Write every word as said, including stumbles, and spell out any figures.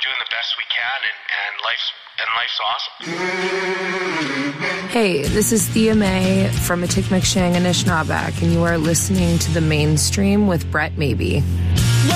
doing the best we can, and, and life's and life's awesome. Hey, this is Thea May from Atikomakshan and Anishinaabeg, and you are listening to The Mainstream with Brett Maybe.